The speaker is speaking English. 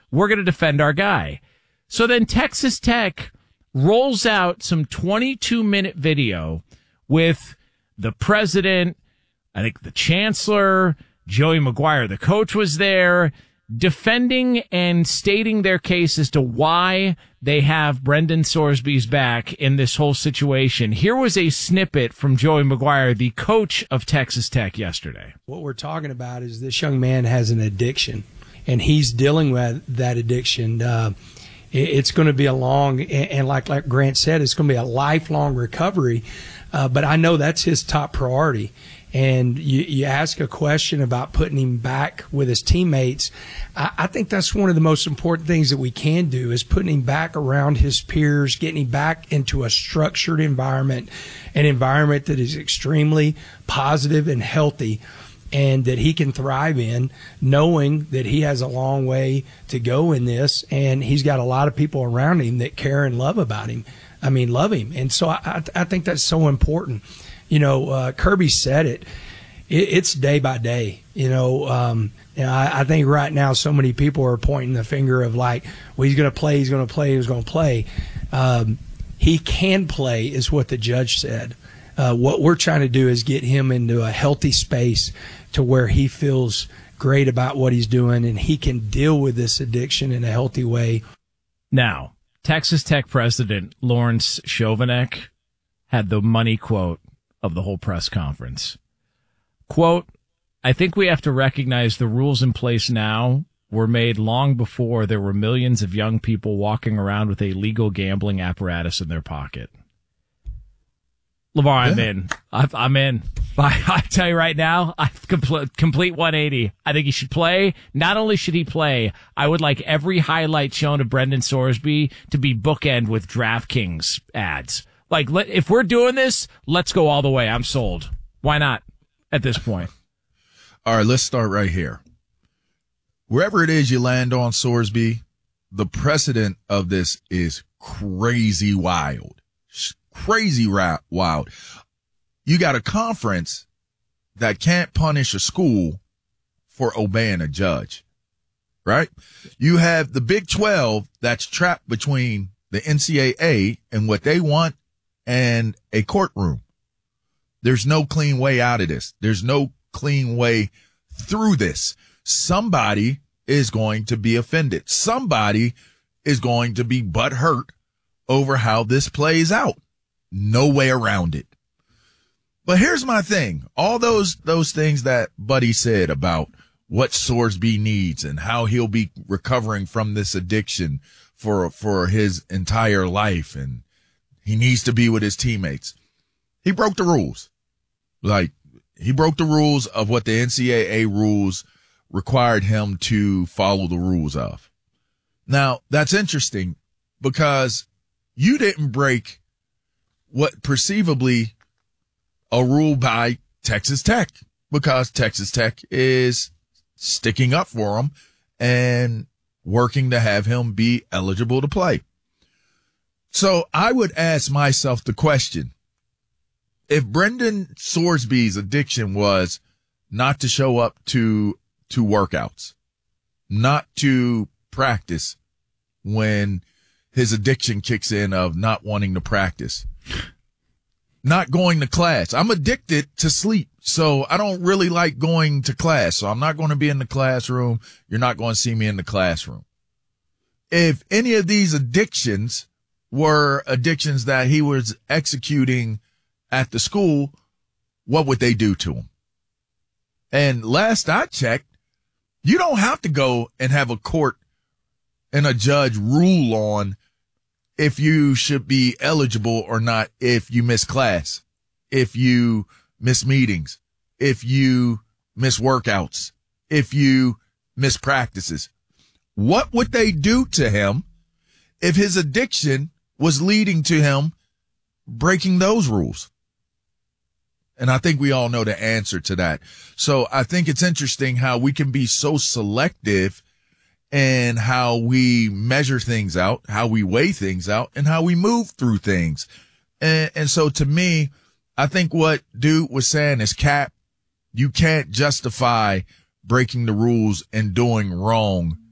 we're going to defend our guy. So then Texas Tech rolls out some 22-minute video with the president, I think the chancellor, Joey McGuire, the coach, was there, defending and stating their case as to why they have Brendan Sorsby's back in this whole situation. Here was a snippet from Joey McGuire, the coach of Texas Tech, yesterday. What we're talking about is this young man has an addiction, and he's dealing with that addiction. It's going to be a long, and like Grant said, it's going to be a lifelong recovery. But I know that's his top priority. And you ask a question about putting him back with his teammates. I think that's one of the most important things that we can do, is putting him back around his peers, getting him back into a structured environment, an environment that is extremely positive and healthy, and that he can thrive in, knowing that he has a long way to go in this, and he's got a lot of people around him that care and love about him. I mean, love him. And so I think that's so important. You know, Kirby said it. It's day by day. I think right now so many people are pointing the finger of like, well, he's going to play, he's going to play, he's going to play. He can play, is what the judge said. What we're trying to do is get him into a healthy space to where he feels great about what he's doing and he can deal with this addiction in a healthy way. Now, Texas Tech president Lawrence Chovanec had the money quote of the whole press conference. Quote, "I think we have to recognize the rules in place now were made long before there were millions of young people walking around with a legal gambling apparatus in their pocket." LeVar, I'm in. I'm in. I tell you right now, complete 180. I think he should play. Not only should he play, I would like every highlight shown of Brendan Sorsby to be bookend with DraftKings ads. Like, if we're doing this, let's go all the way. I'm sold. Why not at this point? All right, let's start right here. Wherever it is you land on Sorsby, the precedent of this is crazy wild. Crazy wild. You got a conference that can't punish a school for obeying a judge, right? You have the Big 12 that's trapped between the NCAA and what they want and a courtroom. There's no clean way out of this. There's no clean way through this. Somebody is going to be offended. Somebody is going to be butthurt over how this plays out. No way around it. But here's my thing. All those things that Buddy said about what Sorsby needs and how he'll be recovering from this addiction for his entire life, and he needs to be with his teammates. He broke the rules. Like, he broke the rules of what the NCAA rules required him to follow the rules of. Now, that's interesting because you didn't break what perceivably a rule by Texas Tech, because Texas Tech is sticking up for him and working to have him be eligible to play. So I would ask myself the question, if Brendan Sorsby's addiction was not to show up to workouts, not to practice when his addiction kicks in of not wanting to practice, not going to class. I'm addicted to sleep, so I don't really like going to class. So I'm not going to be in the classroom. You're not going to see me in the classroom. If any of these addictions were addictions that he was executing at the school, what would they do to him? And last I checked, you don't have to go and have a court and a judge rule on if you should be eligible or not, if you miss class, if you miss meetings, if you miss workouts, if you miss practices. What would they do to him if his addiction was leading to him breaking those rules? And I think we all know the answer to that. So I think it's interesting how we can be so selective and how we measure things out, how we weigh things out, and how we move through things. And so to me, I think what Dude was saying is cap. You can't justify breaking the rules and doing wrong